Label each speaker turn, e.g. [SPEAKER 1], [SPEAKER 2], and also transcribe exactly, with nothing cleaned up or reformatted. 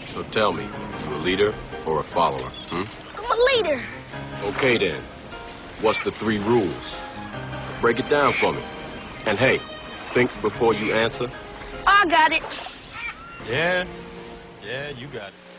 [SPEAKER 1] So tell me, you a leader or a follower, hmm?
[SPEAKER 2] I'm a leader.
[SPEAKER 1] Okay, then. What's the three rules? Break it down for me. And hey, think before you answer.
[SPEAKER 2] I got it.
[SPEAKER 3] Yeah, yeah, you got it.